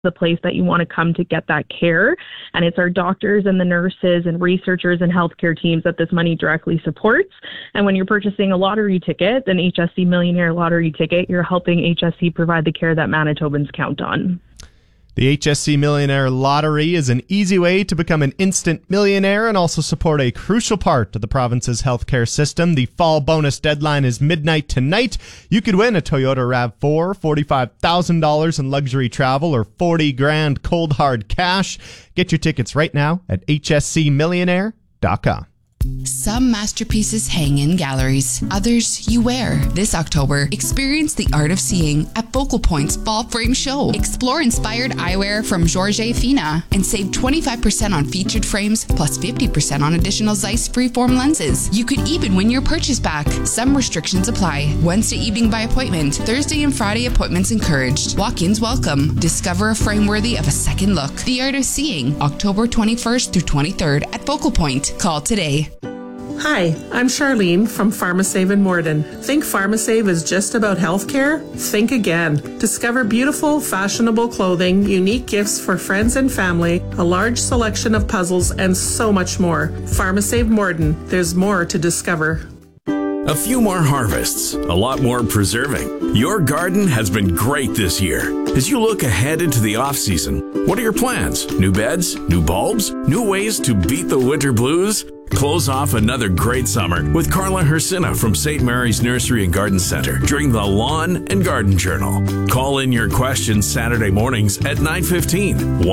the place that you want to come to get that care. And it's our doctors and the nurses and researchers and healthcare teams that this money directly supports. And when you're purchasing a lottery ticket, an HSC Millionaire Lottery ticket, you're helping HSC provide the care that Manitobans count on. The HSC Millionaire Lottery is an easy way to become an instant millionaire and also support a crucial part of the province's healthcare system. The fall bonus deadline is midnight tonight. You could win a Toyota RAV4, $45,000 in luxury travel, or $40,000 cold hard cash. Get your tickets right now at hscmillionaire.com. Some masterpieces hang in galleries, others you wear. This October, experience the art of seeing at Focal Point's Fall Frame Show. Explore inspired eyewear from Georges Fina and save 25% on featured frames plus 50% on additional Zeiss freeform lenses. You could even win your purchase back. Some restrictions apply. Wednesday evening by appointment. Thursday and Friday appointments encouraged. Walk-ins welcome. Discover a frame worthy of a second look. The art of seeing, October 21st through 23rd at Focal Point. Call today. Hi, I'm Charlene from PharmaSave in Morden. Think PharmaSave is just about healthcare? Think again. Discover beautiful, fashionable clothing, unique gifts for friends and family, a large selection of puzzles, and so much more. PharmaSave Morden. There's more to discover. A few more harvests, a lot more preserving. Your garden has been great this year. As you look ahead into the off-season, what are your plans? New beds? New bulbs? New ways to beat the winter blues? Close off another great summer with Carla Hersina from St. Mary's Nursery and Garden Center during the Lawn and Garden Journal. Call in your questions Saturday mornings at 9:15.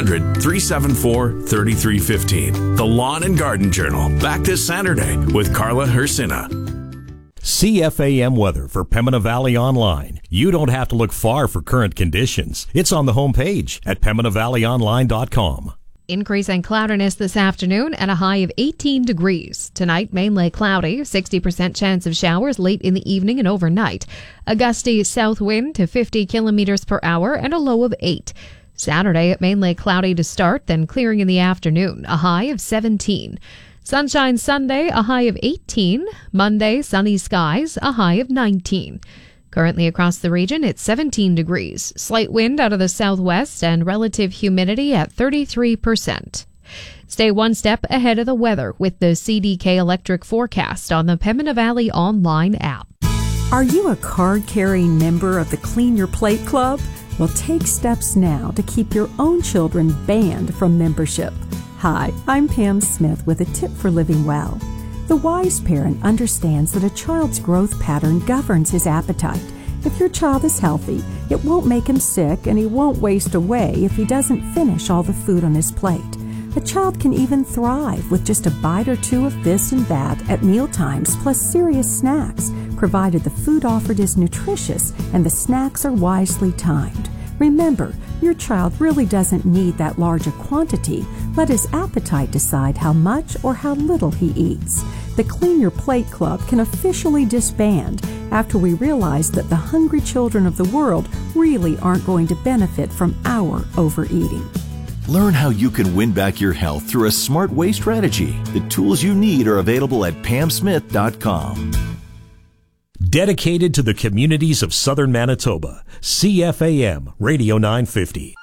1-800-374-3315. The Lawn and Garden Journal, back this Saturday with Carla Hersina. CFAM weather for Pembina Valley Online. You don't have to look far for current conditions. It's on the homepage at PembinaValleyOnline.com. Increasing cloudiness this afternoon and a high of 18 degrees. Tonight, mainly cloudy, 60% chance of showers late in the evening and overnight. A gusty south wind to 50 kilometers per hour and a low of 8. Saturday, mainly cloudy to start, then clearing in the afternoon, a high of 17. Sunshine Sunday, a high of 18. Monday, sunny skies, a high of 19. Currently across the region, it's 17 degrees. Slight wind out of the southwest and relative humidity at 33%. Stay one step ahead of the weather with the CDK Electric forecast on the Pembina Valley Online app. Are you a card-carrying member of the Clean Your Plate Club? Well, take steps now to keep your own children banned from membership. Hi, I'm Pam Smith with a tip for living well. The wise parent understands that a child's growth pattern governs his appetite. If your child is healthy, it won't make him sick and he won't waste away if he doesn't finish all the food on his plate. A child can even thrive with just a bite or two of this and that at mealtimes, plus serious snacks, provided the food offered is nutritious and the snacks are wisely timed. Remember, your child really doesn't need that large a quantity. Let his appetite decide how much or how little he eats. The Clean Your Plate Club can officially disband after we realize that the hungry children of the world really aren't going to benefit from our overeating. Learn how you can win back your health through a smart waste strategy. The tools you need are available at pamsmith.com. Dedicated to the communities of southern Manitoba, CFAM Radio 950.